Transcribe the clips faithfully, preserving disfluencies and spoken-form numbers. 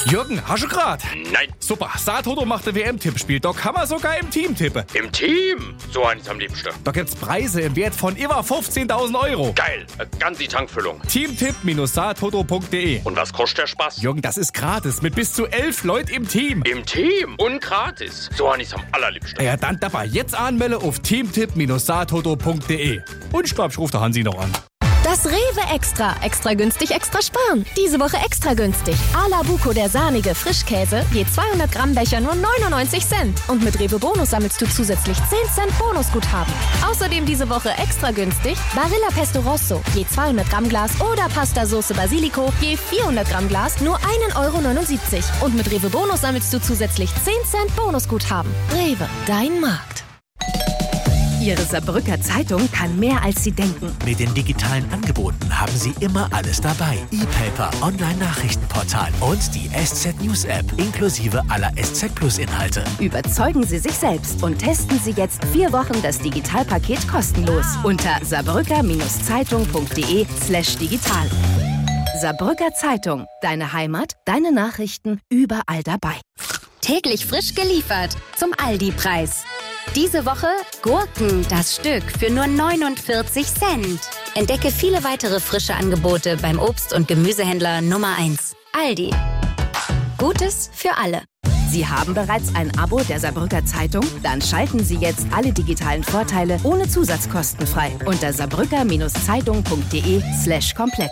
Jürgen, hast du grad? Nein. Super, Saartoto macht ein W M-Tippspiel. Da kann man sogar im Team tippen. Im Team? So eins am liebsten. Da gibt's Preise im Wert von über fünfzehntausend Euro. Geil, eine ganze Tankfüllung. Teamtipp Saartoto punkt de. Und was kostet der Spaß? Jürgen, das ist gratis mit bis zu elf Leuten im Team. Im Team? Und gratis. So eins am allerliebsten. Ja, dann dabei jetzt anmelde auf teamtipp Saartoto punkt de. Und ich glaub, ich rufe der Hansi noch an. Das Rewe Extra. Extra günstig, extra sparen. Diese Woche extra günstig. A-la Buco, der sahnige Frischkäse. Je zweihundert Gramm Becher nur neunundneunzig Cent. Und mit Rewe Bonus sammelst du zusätzlich zehn Cent Bonusguthaben. Außerdem diese Woche extra günstig Barilla Pesto Rosso. Je zweihundert Gramm Glas oder Pasta Sauce Basilico. Je vierhundert Gramm Glas nur ein Euro neunundsiebzig. Und mit Rewe Bonus sammelst du zusätzlich zehn Cent Bonusguthaben. Rewe, dein Markt. Ihre Saarbrücker Zeitung kann mehr, als Sie denken. Mit den digitalen Angeboten haben Sie immer alles dabei. E-Paper, Online-Nachrichtenportal und die S Z News App inklusive aller S Z Plus Inhalte. Überzeugen Sie sich selbst und testen Sie jetzt vier Wochen das Digitalpaket kostenlos unter saarbrücker-zeitung punkt de slash digital. Saarbrücker Zeitung, deine Heimat, deine Nachrichten, überall dabei. Täglich frisch geliefert zum Aldi-Preis. Diese Woche Gurken, das Stück, für nur neunundvierzig Cent. Entdecke viele weitere frische Angebote beim Obst- und Gemüsehändler Nummer eins. Aldi. Gutes für alle. Sie haben bereits ein Abo der Saarbrücker Zeitung? Dann schalten Sie jetzt alle digitalen Vorteile ohne Zusatzkosten frei unter saarbrücker-zeitung punkt de slash komplett.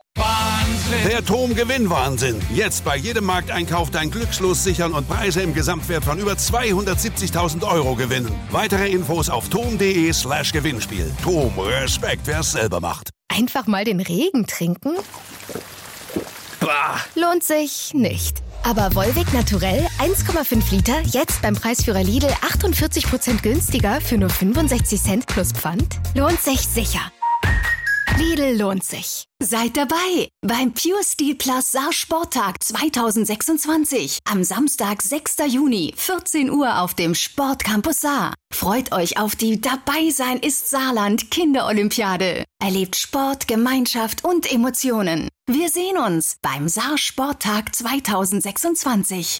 Der T O M Gewinnwahnsinn. Jetzt bei jedem Markteinkauf dein Glückslos sichern und Preise im Gesamtwert von über zweihundertsiebzigtausend Euro gewinnen. Weitere Infos auf tom.de slash Gewinnspiel. T O M, Respekt, wer es selber macht. Einfach mal den Regen trinken? Bah. Lohnt sich nicht. Aber Volvic Naturell eins Komma fünf Liter, jetzt beim Preisführer Lidl achtundvierzig Prozent günstiger für nur fünfundsechzig Cent plus Pfand? Lohnt sich sicher. Lidl lohnt sich. Seid dabei beim Pure Steel Plus Saar Sporttag zweitausendsechsundzwanzig. Am Samstag, sechster Juni, vierzehn Uhr auf dem Sportcampus Saar. Freut euch auf die Dabei sein ist Saarland Kinderolympiade. Erlebt Sport, Gemeinschaft und Emotionen. Wir sehen uns beim Saar Sporttag zweitausendsechsundzwanzig.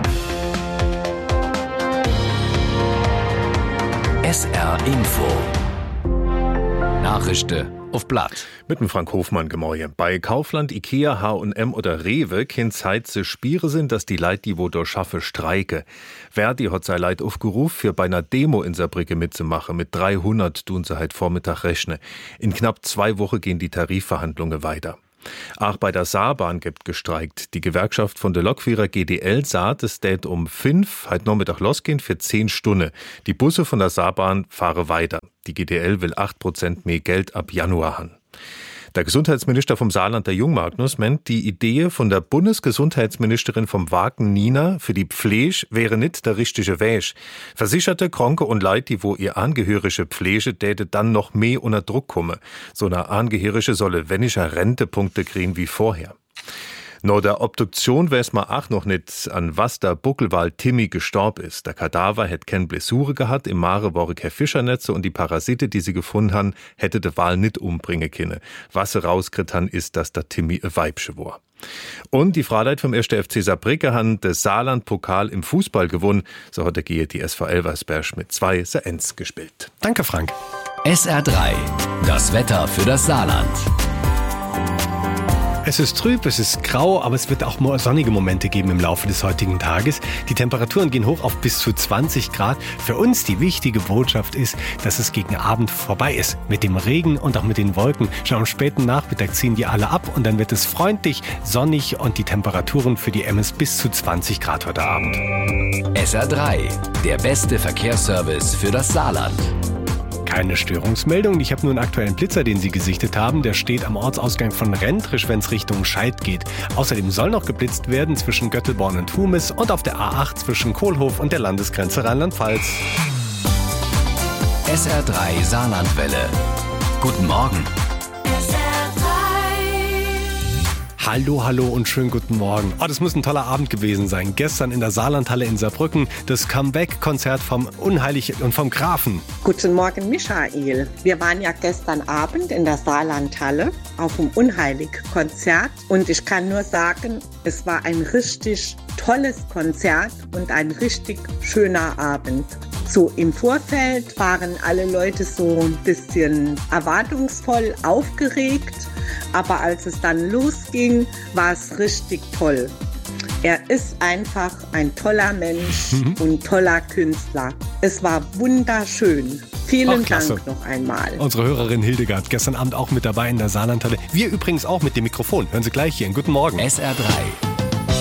S R Info. Nachrichten auf Blatt. Mit dem Frank Hofmann gemäue. Bei Kaufland, Ikea, H und M oder Rewe kann Zeit zu spüren sind, dass die Leute, die wo dort schaffe, streike. Verdi hat sei Leid aufgerufen, für bei einer Demo in Saarbrücke mitzumachen. Mit dreihundert tun sie heute Vormittag rechnen. In knapp zwei Wochen gehen die Tarifverhandlungen weiter. Auch bei der Saarbahn gibt gestreikt. Die Gewerkschaft von der Lokführer G D L sagt, es wird um fünf heute Nachmittag losgehen für zehn Stunden. Die Busse von der Saarbahn fahren weiter. Die G D L will acht Prozent mehr Geld ab Januar haben. Der Gesundheitsminister vom Saarland, der Jungmagnus, meint, die Idee von der Bundesgesundheitsministerin vom Wagen Nina für die Pflege wäre nicht der richtige Weg. Versicherte, Kranke und Leute, die wo ihr Angehörige pflege, täte dann noch mehr unter Druck kommen. So eine Angehörige solle weniger Rentepunkte kriegen wie vorher. Nach der Obduktion weiß man auch noch nicht, an was der Buckelwal Timmy gestorben ist. Der Kadaver hätte keine Blessure gehabt, im Mare waren keine Fischernetze und die Parasite, die sie gefunden haben, hätte der Wal nicht umbringen können. Was sie rauskriegt haben, ist, dass der Timmy ein Weibsche war. Und die Frauleit vom ersten F C Saarbrücken haben den Saarland-Pokal im Fußball gewonnen. So hat der G die S V Elversberg mit zwei zu eins gespielt. Danke, Frank. S R drei. Das Wetter für das Saarland. Es ist trüb, es ist grau, aber es wird auch mal sonnige Momente geben im Laufe des heutigen Tages. Die Temperaturen gehen hoch auf bis zu zwanzig Grad. Für uns die wichtige Botschaft ist, dass es gegen Abend vorbei ist. Mit dem Regen und auch mit den Wolken. Schon am späten Nachmittag ziehen die alle ab und dann wird es freundlich, sonnig und die Temperaturen für die Emmes bis zu zwanzig Grad heute Abend. S R drei, der beste Verkehrsservice für das Saarland. Keine Störungsmeldung. Ich habe nur einen aktuellen Blitzer, den Sie gesichtet haben. Der steht am Ortsausgang von Rentrisch, wenn es Richtung Scheid geht. Außerdem soll noch geblitzt werden zwischen Göttelborn und Humis und auf der A acht zwischen Kohlhof und der Landesgrenze Rheinland-Pfalz. S R drei Saarlandwelle. Guten Morgen. Hallo, hallo und schönen guten Morgen. Oh, das muss ein toller Abend gewesen sein. Gestern in der Saarlandhalle in Saarbrücken das Comeback-Konzert vom Unheilig und vom Grafen. Guten Morgen, Michael. Wir waren ja gestern Abend in der Saarlandhalle auf dem Unheilig-Konzert und ich kann nur sagen, es war ein richtig tolles Konzert und ein richtig schöner Abend. So im Vorfeld waren alle Leute so ein bisschen erwartungsvoll aufgeregt, aber als es dann losging, war es richtig toll. Er ist einfach ein toller Mensch mhm. und toller Künstler. Es war wunderschön. Vielen Ach, Dank noch einmal. Unsere Hörerin Hildegard gestern Abend auch mit dabei in der Saarlandhalle. Wir übrigens auch mit dem Mikrofon. Hören Sie gleich hier. Guten Morgen. S R drei.